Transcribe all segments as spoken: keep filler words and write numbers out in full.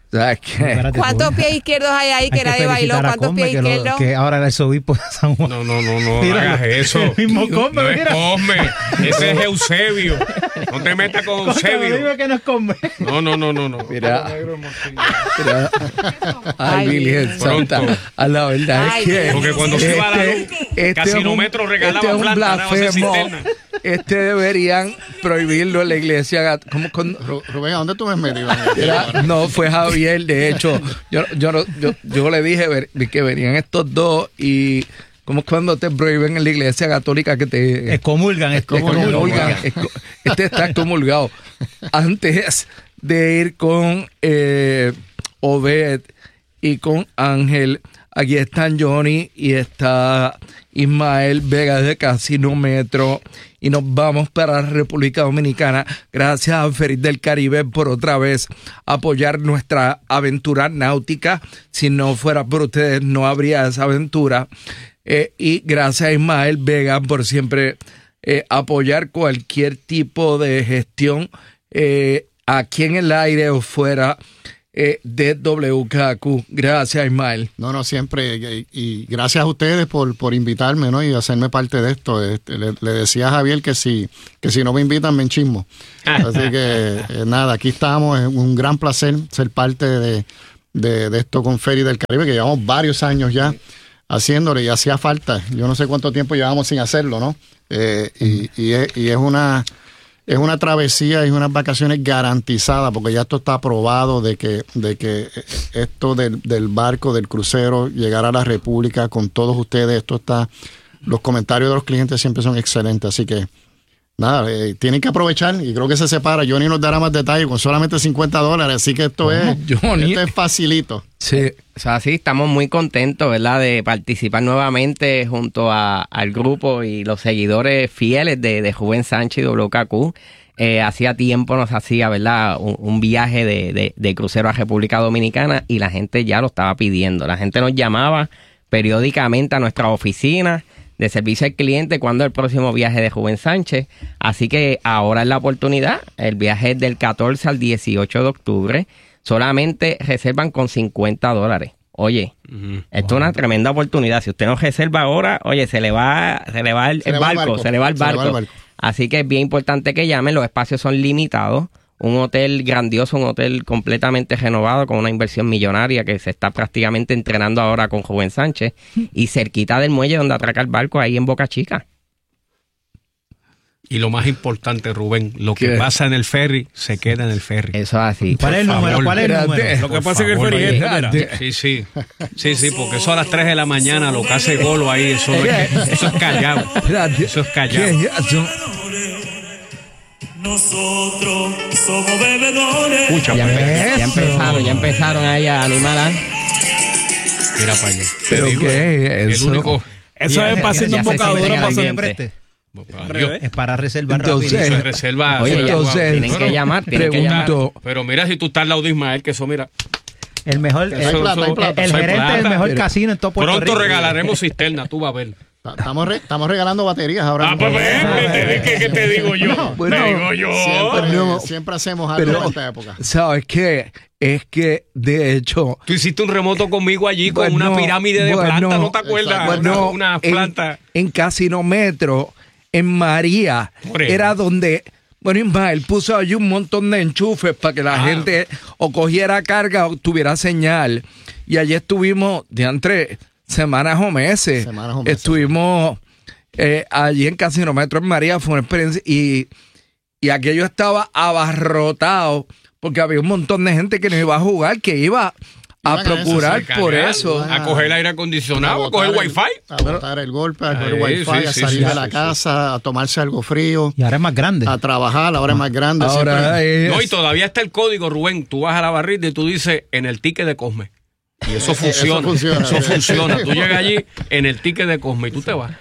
¿Sabes qué? ¿Cuántos pies izquierdos hay ahí que, que nadie bailó? ¿Cuántos pies que izquierdos? Lo, que ahora era el obispo de San Juan. No, no, no, no, Mira, hagas eso. El mismo Combe, no mira. es Combe, ese es Eusebio. No te metas con Eusebio. Dime que no es Combe. No, no, no, no, no. Mira, mira. Ay, Virgen Santa. A la verdad Ay, es que porque cuando se iba la luz, este Casinómetro es un- regalaba este es un planta, no hace blasfemo. cisterna. Este deberían prohibirlo en la iglesia. ¿Cómo con, Rubén, ¿a dónde tú me has metido? Era- no, fue Javier, de hecho. Yo, yo, no- yo, yo le dije ver- que venían estos dos y como es cuando te prohíben en la iglesia católica que te Excomulgan, excomulgan. excomulgan. Esco- Este está excomulgado. Antes de ir con eh, Obed y con Ángel, aquí están Johnny y está Ismael Vega de Casino Metro y nos vamos para la República Dominicana. Gracias a Feris del Caribe por otra vez apoyar nuestra aventura náutica. Si no fuera por ustedes no habría esa aventura. Eh, y gracias a Ismael Vega por siempre eh, apoyar cualquier tipo de gestión eh, aquí en el aire o fuera eh, de W K Q. Gracias, Ismael. No, no, siempre. Y, y gracias a ustedes por, por invitarme, ¿no? Y hacerme parte de esto. Este, le, le decía a Javier que si, que si no me invitan, me enchismo. Así que, eh, nada, aquí estamos. Es un gran placer ser parte de, de, de esto con Feris del Caribe, que llevamos varios años ya haciéndolo y hacía falta. Yo no sé cuánto tiempo llevamos sin hacerlo, ¿no? Eh, y, y, es, y es una... Es una travesía y unas vacaciones garantizadas, porque ya esto está aprobado de que, de que esto del, del barco, del crucero, llegar a la República con todos ustedes, esto está, los comentarios de los clientes siempre son excelentes, así que nada, eh, tienen que aprovechar y creo que se separa. Johnny nos dará más detalles con solamente cincuenta dólares, así que esto es, Johnny. esto es facilito. Sí. O sea, sí, estamos muy contentos, ¿verdad?, de participar nuevamente junto a, al grupo y los seguidores fieles de, de Rubén Sánchez y W K Q. Eh, hacía tiempo nos hacía, ¿verdad?, un, un viaje de, de, de crucero a República Dominicana y la gente ya lo estaba pidiendo. La gente nos llamaba periódicamente a nuestra oficina de servicio al cliente cuando el próximo viaje de Rubén Sánchez. Así que ahora es la oportunidad. El viaje es del catorce al dieciocho de octubre. Solamente reservan con cincuenta dólares. Oye, uh-huh. Esto es una tremenda oportunidad. Si usted no reserva ahora, oye, se le va, se le va el, se el, le barco, va el barco, se le va el barco. Se le va el barco. Así que es bien importante que llamen. Los espacios son limitados. Un hotel grandioso, un hotel completamente renovado con una inversión millonaria que se está prácticamente entrenando ahora con Rubén Sánchez y cerquita del muelle donde atraca el barco ahí en Boca Chica. Y lo más importante, Rubén, lo que ¿Qué? pasa en el ferry se queda en el ferry. Eso es así. ¿Cuál es el número? ¿Cuál es el número? Lo que pasa es que el ferry es este, mira. Sí, sí. Sí, sí, porque eso a las tres de la mañana lo que hace Golo ahí, eso es, eso es callado. Eso es callado. Nosotros somos bebedores. Escucha, Ya, pues. empe- ya empezaron, ya empezaron ahí a animar a... Mira para allá. ¿Pero Te digo, qué es el eso? único. Eso es para hacer ya un se bocadura sienten para al hacer ambiente. Adiós. Es para reservar Entonces, rapidito. Se reserva. Oye, se ya, entonces, tienen que Bueno, llamar, tienen que llamar. Pregunto, Pero mira, si tú estás al lado de Ismael, que eso, mira. El mejor, el, Eso- plata, hay eso- plata. el eso hay gerente del plata. mejor Pero- casino en todo Puerto Pronto Rico. regalaremos cisterna, tú vas a ver. Estamos, re- estamos regalando baterías ahora. Ah, pues ven, ¿qué, qué- qué te digo yo? Bueno, te digo yo. Siempre, No. siempre hacemos algo pero, en esta época. ¿sabes qué? Es que, de hecho... Tú hiciste un remoto conmigo allí con Bueno, una pirámide de bueno, plantas, ¿no te acuerdas? Bueno, una una en, planta. en Casino Metro, en María, Por eso. era donde... Bueno, Ismael puso allí un montón de enchufes para que la Ah. gente o cogiera carga o tuviera señal. Y allí estuvimos, de entre semanas o meses. Semanas o meses. Estuvimos eh, allí en Casino Metro, en María. Fue una experiencia. Y, y aquello estaba abarrotado porque había un montón de gente que no iba a jugar, que iba a Iban a eso, procurar Se por cargan, eso. A coger el aire acondicionado, a coger botar wifi. el- A botar el golpe, a coger Ahí, wifi, sí, a sí, salir sí, de sí, la sí. casa, a tomarse algo frío, Y ahora es más grande. a trabajar, ahora es más grande. Ahora siempre- es- No, y todavía está el código, Rubén. Tú vas a la barrita y tú dices en el ticket de Cosme. Y eso funciona. funciona. Eso funciona. Tú llegas allí en el ticket de Cosme y tú te vas.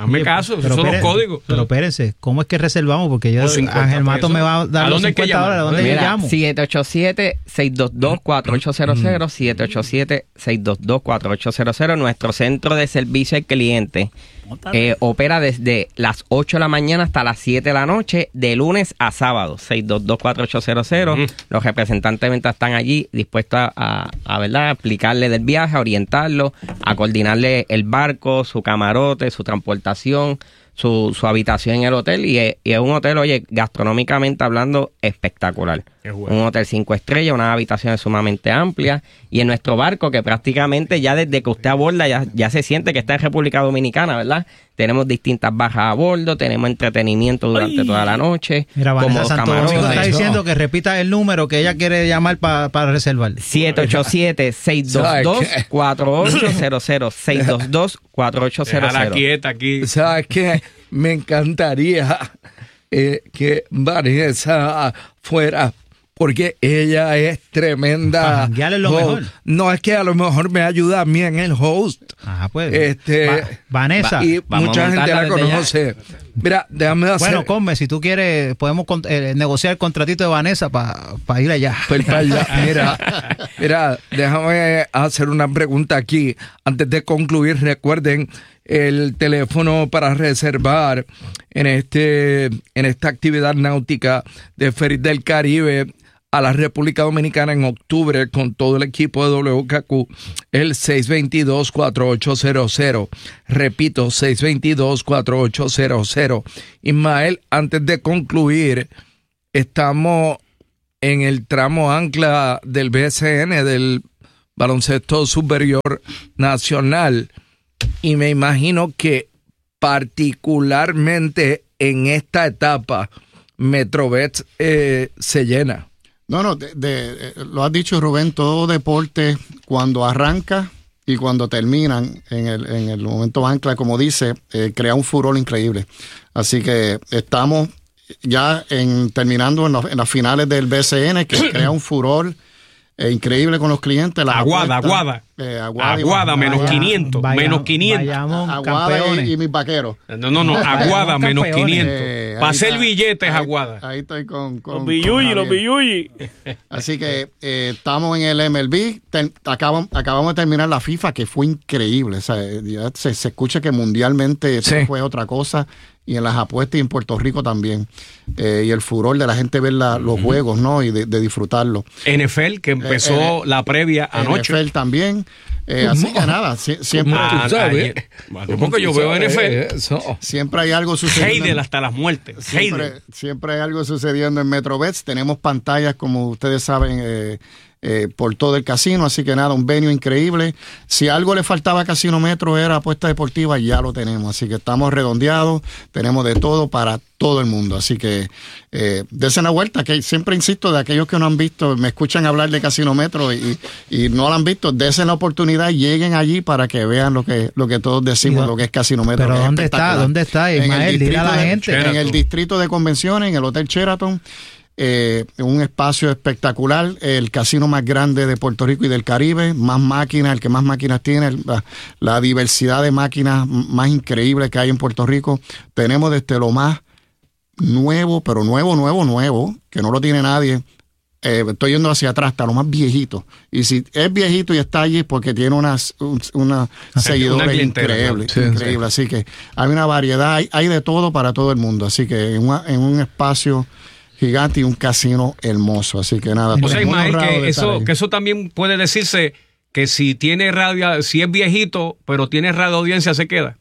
Hazme caso, esos son los códigos. Pero espérense, ¿cómo es que reservamos? Porque yo, Ángel Mato me va a dar los cincuenta dólares. ¿A dónde Mira, yo llamo? siete ocho siete, seis dos dos, cuatro ocho cero cero, siete ocho siete, seis dos dos, cuatro ocho cero cero. Nuestro centro de servicio al cliente eh, opera desde las ocho de la mañana hasta las siete de la noche, de lunes a sábado. seis dos dos, cuatro ocho cero cero. Uh-huh. Los representantes de ventas están allí dispuestos a, a, a ¿verdad? a explicarle del viaje, a orientarlo, a coordinarle el barco, su camarote, su transportación, su, su habitación en el hotel. Y es, y es un hotel, oye, gastronómicamente hablando, espectacular. Bueno. Un hotel cinco estrellas, unas habitaciones sumamente amplias. Y en nuestro barco, que prácticamente ya desde que usted aborda, ya, ya se siente que está en República Dominicana, ¿verdad? Tenemos distintas bajas a bordo, tenemos entretenimiento durante Ay. toda la noche. Mira, Vanessa Santo Domingo está diciendo que repita el número que ella quiere llamar pa, para reservar. siete ocho siete, seis dos dos, cuatro ocho cero cero. seis dos dos, cuatro ocho cero cero. Déjala quieta aquí. ¿Sabes qué? Me encantaría eh, que Vanessa fuera, porque ella es tremenda. Para lo mejor. No, es que a lo mejor me ayuda a mí en el host. Ajá, pues. Este, Va, Vanessa. Y mucha gente la conoce. Ya. Mira, déjame hacer. Bueno, Come, si tú quieres, podemos eh, negociar el contratito de Vanessa para pa ir allá. Pues para allá. Mira, mira, déjame hacer una pregunta aquí. Antes de concluir, recuerden el teléfono para reservar en este en esta actividad náutica de Ferries del Caribe a la República Dominicana en octubre con todo el equipo de W K Q, el seis dos dos, cuatro ocho cero cero. Repito, seis dos dos, cuatro ocho cero cero. Ismael, antes de concluir, estamos en el tramo ancla del B S N, del Baloncesto Superior Nacional, y me imagino que particularmente en esta etapa Metrobet eh, se llena. No, no, de, de, lo has dicho, Rubén, todo deporte cuando arranca y cuando terminan en el, en el momento ancla, como dice, eh, crea un furor increíble. Así que estamos ya en, terminando en, lo, en las finales del B C N, que crea un furor eh, increíble con los clientes. La Aguada, apuesta, Aguada. Eh, Aguada, Aguada, menos vaya, quinientos, vaya, menos quinientos. Vayamos, Aguada y, y mis vaqueros. No, no, no, Aguada, menos quinientos. Eh, Para hacer billetes, ahí, Aguada. Ahí estoy con... con los billuyi, los billuyi. Así que eh, estamos en el M L B. Ten, acabamos, acabamos de terminar la FIFA, que fue increíble. O sea, se, se escucha que mundialmente sí. fue otra cosa. Y en las apuestas y en Puerto Rico también. Eh, y el furor de la gente ver la, los uh-huh. juegos, ¿no? Y de, de disfrutarlo. N F L, que empezó eh, la previa anoche. N F L también. Eh, así que nada, si, siempre... Ah, sabes, porque yo veo N F L. Eso. Siempre hay algo sucediendo. Heidel hasta las muertes. Siempre, siempre hay algo sucediendo en Metrobets. Tenemos pantallas, como ustedes saben, eh, eh, por todo el casino. Así que nada, un venue increíble. Si algo le faltaba a Casino Metro era apuesta deportiva, ya lo tenemos. Así que estamos redondeados. Tenemos de todo para todo el mundo. Así que eh, dense una vuelta, que siempre insisto, de aquellos que no han visto, me escuchan hablar de Casino Metro y, y no lo han visto, dense la oportunidad, lleguen allí para que vean lo que lo que todos decimos, lo que es Casino Metro. Pero ¿dónde está? ¿Dónde está, Ismael? Dile a la gente. En el distrito de convenciones, en el Hotel Sheraton, eh, un espacio espectacular, el casino más grande de Puerto Rico y del Caribe, más máquinas, el que más máquinas tiene, la, la diversidad de máquinas más increíble que hay en Puerto Rico. Tenemos desde lo más nuevo, pero nuevo, nuevo, nuevo, que no lo tiene nadie. Eh, estoy yendo hacia atrás, hasta lo más viejito. Y si es viejito y está allí, porque tiene unas una seguidores increíbles. Sí, increíble. Sí. Así que hay una variedad, hay, hay de todo para todo el mundo. Así que en, una, en un espacio gigante y un casino hermoso. Así que nada. O sea, Ismael, que eso, que eso también puede decirse que si tiene radio, si es viejito, pero tiene radio audiencia, se queda.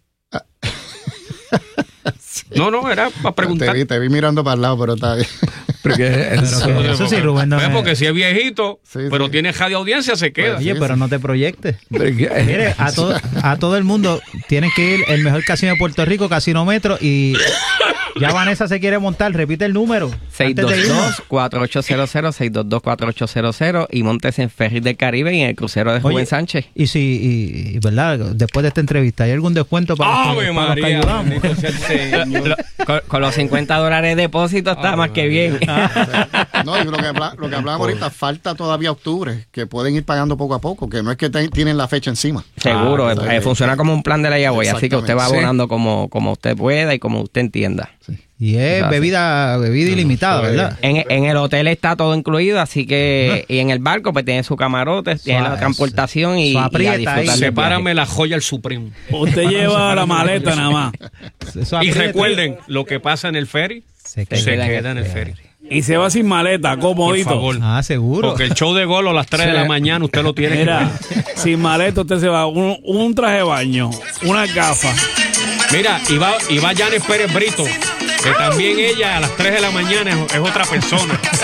Sí. No, no, era para preguntar. Te vi, te vi mirando para el lado, pero está bien. Porque eso, pero que, eso sí, Rubén. No me... Porque si es viejito, sí, pero sí. tiene radio audiencia, se queda. Oye, sí, pero sí. no te proyectes. Mire, a todo, a todo el mundo tienes que ir el mejor casino de Puerto Rico, Casino Metro, y Ya Vanessa se quiere montar, repite el número. seis dos dos, cuatro ocho cero cero, seis dos dos, cuatro ocho cero cero y montes en Ferry del Caribe y en el crucero de Rubén Oye, Sánchez. Y si, y, y, ¿verdad? Después de esta entrevista, ¿hay algún descuento para, ¡Ave los, que, para María! los que ayudamos? Lo- lo- con, con los cincuenta dólares de depósito está Ave más que María. bien. No, y lo que, habla- lo que hablábamos ahorita, falta todavía octubre, que pueden ir pagando poco a poco, que no es que te- tienen la fecha encima. Seguro, Ah, eh, eh, funciona como un plan de la Yahweh, así que usted va Sí. abonando como, como usted pueda y como usted entienda. Y es Exacto. bebida, bebida ilimitada, ¿verdad? En, en el hotel está todo incluido, así que y en el barco pues tiene su camarote, tiene la transportación y, Eso y a aprieta disfrutar ahí. del Sepárame viaje. la joya al Supremo. Usted lleva la maleta nada más. Eso Y aprieta. recuerden, lo que pasa en el ferry, Se se queda. queda en el ferry. Y se va sin maleta, Por comodito. favor. Ah, seguro. Porque el show de Golo a las tres de la mañana usted lo tiene Mira, que... sin maleta usted se va. Un, un traje de baño, una gafa. Mira, y va, y va Janet Pérez Brito, que también ella a las tres de la mañana es, es otra persona.